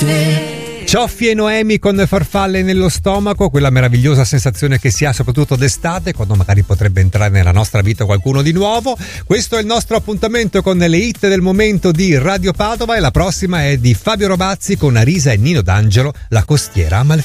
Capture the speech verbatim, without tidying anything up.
Cioffi e Noemi con farfalle nello stomaco, quella meravigliosa sensazione che si ha soprattutto d'estate, quando magari potrebbe entrare nella nostra vita qualcuno di nuovo. Questo è il nostro appuntamento con le hit del momento di Radio Padova, e la prossima è di Fabio Robazzi con Arisa e Nino D'Angelo, La costiera amalfitana.